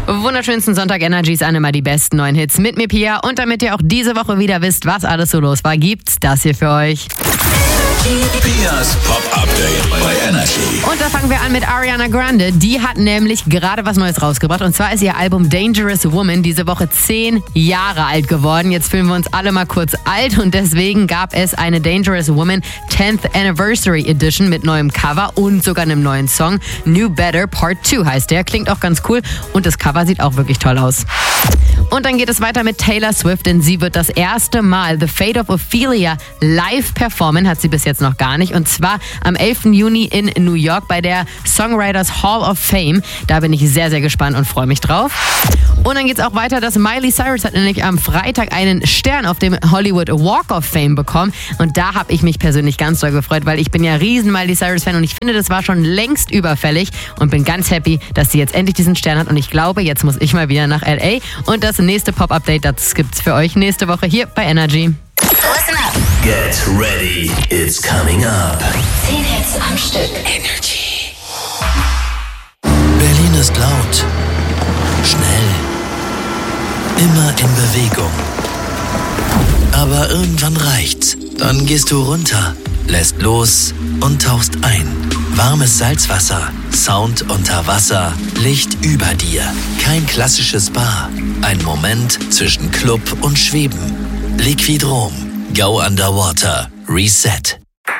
Wunderschönsten Sonntag Energy sind immer die besten neuen Hits mit mir, Pia. Und damit ihr auch diese Woche wieder wisst, was alles so los war, gibt's das hier für euch. Pias Pop-Update bei Energy. Und da fangen wir an mit Ariana Grande. Die hat nämlich gerade was Neues rausgebracht. Und zwar ist ihr Album Dangerous Woman diese Woche 10 Jahre alt geworden. Jetzt fühlen wir uns alle mal kurz alt. Und deswegen gab es eine Dangerous Woman 10th Anniversary Edition mit neuem Cover und sogar einem neuen Song. New Better Part 2 heißt der. Klingt auch ganz cool. Und das Cover sieht auch wirklich toll aus. Und dann geht es weiter mit Taylor Swift, denn sie wird das erste Mal The Fate of Ophelia live performen, hat sie bis jetzt noch gar nicht. Und zwar am 11. Juni in New York bei der Songwriters Hall of Fame. Da bin ich sehr, sehr gespannt und freue mich drauf. Und dann geht es auch weiter, dass Miley Cyrus hat nämlich am Freitag einen Stern auf dem Hollywood Walk of Fame bekommen. Und da habe ich mich persönlich ganz doll gefreut, weil ich bin ja riesen Miley Cyrus-Fan und ich finde, das war schon längst überfällig und bin ganz happy, dass sie jetzt endlich diesen Stern hat. Und ich glaube, jetzt muss ich mal wieder nach L.A. Und das nächste Pop-Update, das gibt's für euch nächste Woche hier bei Energy. Listen up. Get ready, it's coming up. 10 Hits am Stück. Energy. Berlin ist laut, schnell, immer in Bewegung. Aber irgendwann reicht's. Dann gehst du runter, lässt los und tauchst ein. Warmes Salzwasser, Sound unter Wasser, Licht über dir. Kein klassisches Spa. Ein Moment zwischen Club und Schweben. Liquidrom. Go Underwater. Reset.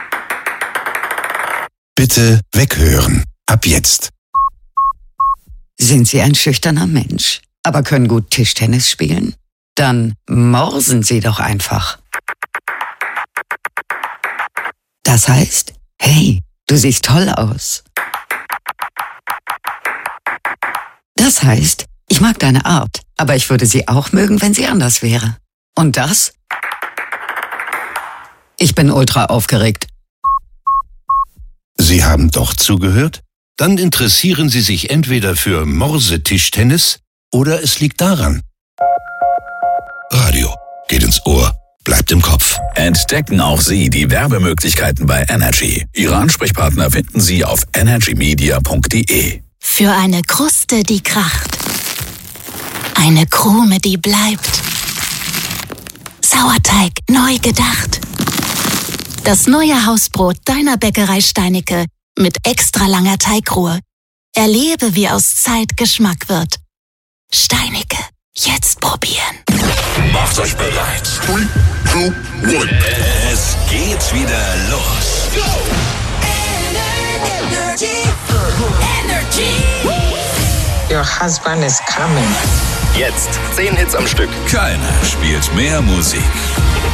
Bitte weghören. Ab jetzt. Sind Sie ein schüchterner Mensch, aber können gut Tischtennis spielen? Dann morsen Sie doch einfach. Das heißt, hey, du siehst toll aus. Das heißt, ich mag deine Art, aber ich würde sie auch mögen, wenn sie anders wäre. Und das? Ich bin ultra aufgeregt. Sie haben doch zugehört? Dann interessieren Sie sich entweder für Morsetischtennis oder es liegt daran. Radio geht ins Ohr, bleibt im Kopf. Entdecken auch Sie die Werbemöglichkeiten bei Energy. Ihre Ansprechpartner finden Sie auf energymedia.de. Für eine Kruste, die kracht. Eine Krume, die bleibt. Sauerteig neu gedacht. Das neue Hausbrot deiner Bäckerei Steinicke mit extra langer Teigruhe. Erlebe, wie aus Zeit Geschmack wird. Steinicke, jetzt probieren. Macht euch bereit. 3, 2, 1. Es geht wieder los. Go! Energy. Your husband is coming. Jetzt 10 Hits am Stück. Keiner spielt mehr Musik.